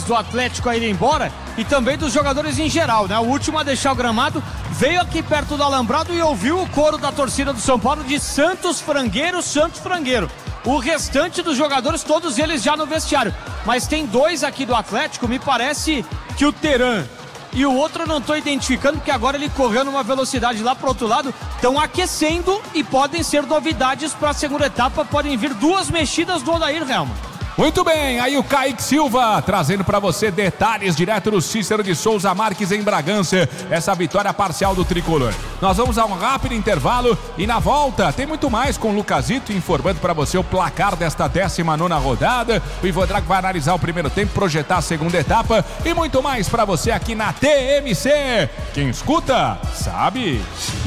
do Atlético a ir embora e também dos jogadores em geral, né? O último a deixar o gramado veio aqui perto do alambrado e ouviu o coro da torcida do São Paulo de Santos Frangueiro, Santos Frangueiro. O restante dos jogadores, todos eles já no vestiário. Mas tem dois aqui do Atlético, me parece que o Teran e o outro eu não estou identificando, porque agora ele correu numa velocidade lá pro outro lado, estão aquecendo e podem ser novidades para a segunda etapa, podem vir duas mexidas do Odair Helman. Muito bem, aí o Kaique Silva trazendo para você detalhes direto do Cícero de Souza Marques em Bragança, essa vitória parcial do Tricolor. Nós vamos a um rápido intervalo e na volta tem muito mais com o Lucasito informando para você o placar desta 19ª rodada. O Ivo Drag vai analisar o primeiro tempo, projetar a segunda etapa e muito mais para você aqui na TMC. Quem escuta, sabe.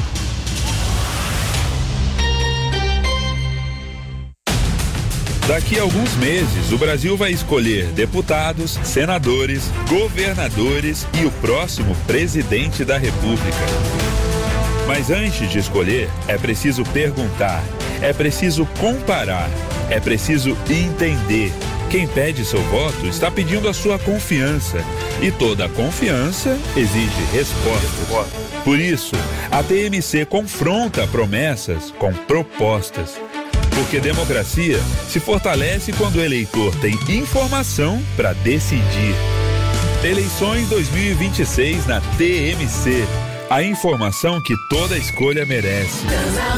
Daqui a alguns meses, o Brasil vai escolher deputados, senadores, governadores e o próximo presidente da República. Mas antes de escolher, é preciso perguntar, é preciso comparar, é preciso entender. Quem pede seu voto está pedindo a sua confiança. E toda confiança exige resposta. Por isso, a TMC confronta promessas com propostas. Porque democracia se fortalece quando o eleitor tem informação para decidir. Eleições 2026 na TMC. A informação que toda escolha merece.